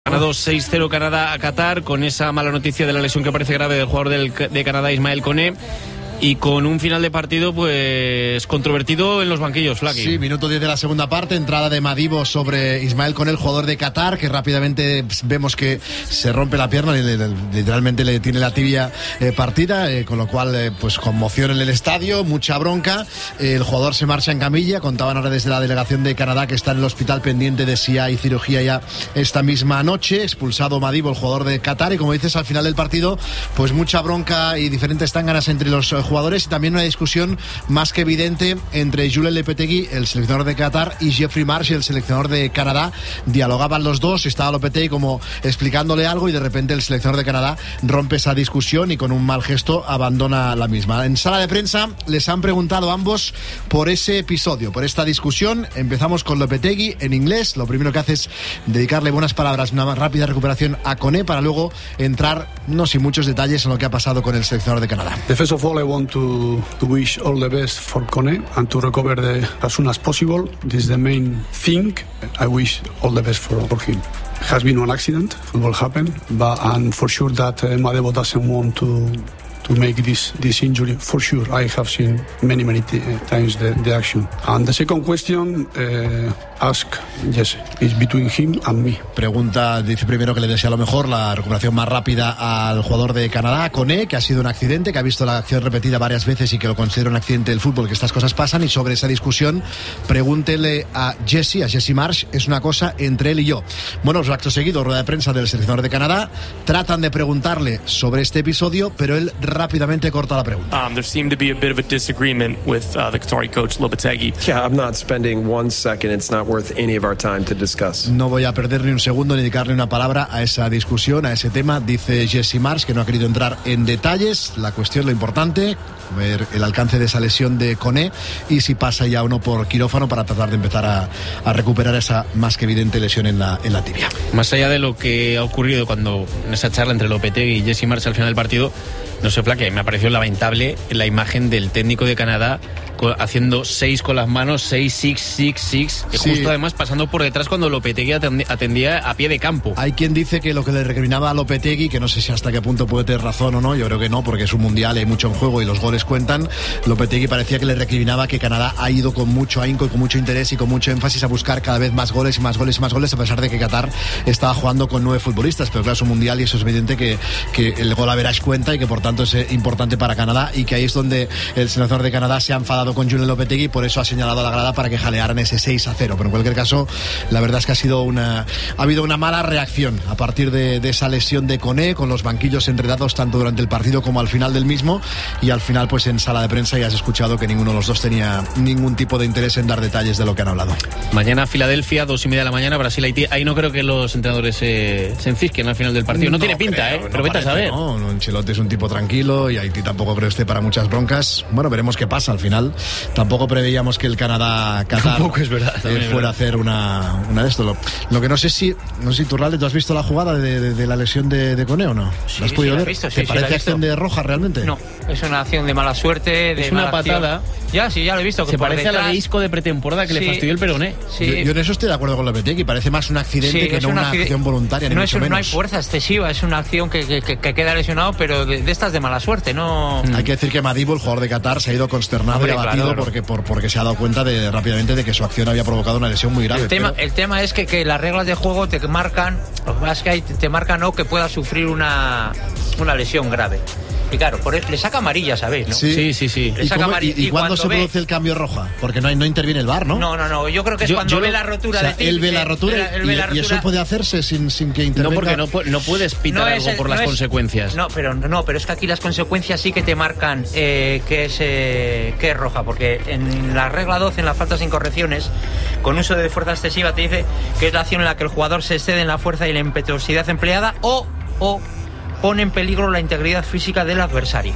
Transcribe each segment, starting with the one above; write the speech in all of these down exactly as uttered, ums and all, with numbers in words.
Ganado seis cero Canadá a Qatar, con esa mala noticia de la lesión que parece grave del jugador del, de Canadá, Ismael Koné, y con un final de partido pues controvertido en los banquillos, Flaky. Sí, minuto diez de la segunda parte, entrada de Madibo sobre Ismael Koné, el jugador de Qatar, que rápidamente vemos que se rompe la pierna, literalmente le tiene la tibia eh, partida, eh, con lo cual eh, pues conmoción en el estadio, mucha bronca, eh, el jugador se marcha en camilla. Contaban ahora desde la delegación de Canadá que está en el hospital pendiente de si hay cirugía ya esta misma noche. Expulsado Madibo, el jugador de Qatar, y como dices, al final del partido pues mucha bronca y diferentes tánganas entre los jugadores jugadores, y también una discusión más que evidente entre Julen Lopetegui, el seleccionador de Qatar, y Jeffrey Marsh, el seleccionador de Canadá. Dialogaban los dos, estaba Lopetegui como explicándole algo, y de repente el seleccionador de Canadá rompe esa discusión y con un mal gesto abandona la misma. En sala de prensa les han preguntado ambos por ese episodio, por esta discusión. Empezamos con Lopetegui en inglés. Lo primero que hace es dedicarle buenas palabras, una rápida recuperación a Koné, para luego entrar, no sin muchos detalles, en lo que ha pasado con el seleccionador de Canadá. First of all, I want to, to wish all the best for Koné and to recover the, as soon as possible. This is the main thing. I wish all the best for, for him. It has been an accident, football happened, but and for sure that uh, Madibo doesn't want to to make this this injury. For sure, I have seen many many t- times the, the action. And the second question, uh, ask Jesse, it's between him and me. Pregunta, dice primero que le desea lo mejor, la recuperación más rápida al jugador de Canadá, Koné, que ha sido un accidente, que ha visto la acción repetida varias veces y que lo considera un accidente del fútbol, que estas cosas pasan. Y sobre esa discusión, pregúntele a Jesse, a Jesse Marsh, es una cosa entre él y yo. Bueno, pues acto seguido, rueda de prensa del seleccionador de Canadá, tratan de preguntarle sobre este episodio, pero él rápidamente corta la pregunta. Um, there seemed to be a bit of a disagreement with uh, the Qatari coach Lopetegui. Yeah, I'm not spending one second. It's not worth any of our time to discuss. No voy a perder ni un segundo ni dedicarle una palabra a esa discusión, a ese tema, dice Jesse Marsh, que no ha querido entrar en detalles. La cuestión, lo importante, ver el alcance de esa lesión de Koné y si pasa ya o no por quirófano para tratar de empezar a, a recuperar esa más que evidente lesión en la, en la tibia. Más allá de lo que ha ocurrido cuando en esa charla entre Lopetegui y Jesse Marsh al final del partido, no sé, Flaque, me ha parecido lamentable la imagen del técnico de Canadá haciendo seis con las manos, seis, six, six, six, que sí. Justo además pasando por detrás cuando Lopetegui atendía a pie de campo. Hay quien dice que lo que le recriminaba a Lopetegui, que no sé si hasta qué punto puede tener razón o no, yo creo que no, porque es un mundial, hay mucho en juego y los goles cuentan. Lopetegui parecía que le recriminaba que Canadá ha ido con mucho ahínco y con mucho interés y con mucho énfasis a buscar cada vez más goles y más goles y más goles, a pesar de que Qatar estaba jugando con nueve futbolistas, pero claro, es un mundial y eso es evidente que, que el gol average cuenta y que por tanto es importante para Canadá, y que ahí es donde el seleccionador de Canadá se ha enfadado con Julen Lopetegui, por eso ha señalado a la grada para que jalearan ese seis a cero. Pero en cualquier caso, la verdad es que ha sido una ha habido una mala reacción a partir de, de esa lesión de Koné, con los banquillos enredados tanto durante el partido como al final del mismo, y al final pues en sala de prensa ya has escuchado que ninguno de los dos tenía ningún tipo de interés en dar detalles de lo que han hablado. Mañana Filadelfia, dos y media de la mañana, Brasil-Haití. Ahí no creo que los entrenadores eh, se encisquen al final del partido. No, no tiene pinta, creo, ¿eh? Pero no vete a saber. No, no, Ancelotti es un tipo tranquilo y Haití tampoco creo que esté para muchas broncas. Bueno, veremos qué pasa al final. Tampoco preveíamos que el Canadá Qatar tampoco es verdad, eh, fuera a hacer una, una de esto. Lo, lo que no sé si, no sé si Turralde, ¿tú has visto la jugada de, de, de la lesión de, de Koné o no? Sí, ¿La has podido sí, ver? Visto, ¿Te sí, parece sí, acción de roja realmente? No, es una acción de mala suerte, de es una mala patada. Acción. Ya, sí, ya lo he visto. Que se por parece detrás... a la de Isco de pretemporada que sí, le fastidió el peroné. Sí. Yo, yo en eso estoy de acuerdo con Lopetegui, parece más un accidente Sí, que no una una accidente, acción voluntaria, ni no, mucho es, menos. No hay fuerza excesiva, es una acción que, que, que, que queda lesionado, pero de, de estas de mala suerte, no... Mm. Hay que decir que Madibo, el jugador de Qatar, se ha ido consternado Hombre, y abatido claro, porque, por, porque se ha dado cuenta de, rápidamente de que su acción había provocado una lesión muy grave. El tema, pero... el tema es que, que las reglas de juego te marcan, lo que pasa es que hay, te marcan no que pueda sufrir una, una lesión grave. Y claro, por eso, le saca amarilla, ¿sabéis? ¿no? Sí, sí, sí. sí. ¿Y, cómo, y, y, y cuándo se ve... produce el cambio roja? Porque no, hay, no interviene el V A R, ¿no? No, no, no. Yo creo que es yo, cuando yo ve lo... la rotura o sea, de ti. Él ve la rotura, él, él ve y, la rotura. y eso puede hacerse sin, sin que intervenga. No, porque no, no puedes pitar no algo el, por no las es, consecuencias. No, pero no, pero es que aquí las consecuencias sí que te marcan eh, que, es, eh, que es roja. Porque en la regla doce, en las faltas sin correcciones, con uso de fuerza excesiva, te dice que es la acción en la que el jugador se excede en la fuerza y la impetuosidad empleada o... o pone en peligro la integridad física del adversario.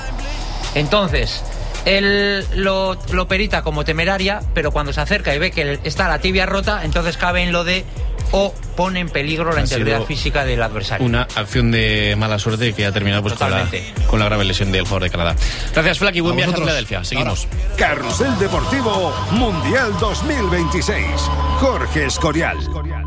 Entonces, él lo, lo perita como temeraria, pero cuando se acerca y ve que está la tibia rota, entonces cabe en lo de o pone en peligro la ha integridad física del adversario. Una acción de mala suerte que ha terminado pues, con, la, con la grave lesión del jugador de Canadá. Gracias, Flaky. Buen viaje a Filadelfia. Seguimos. Ahora. Carrusel Deportivo Mundial dos mil veintiséis. Jorge Escorial.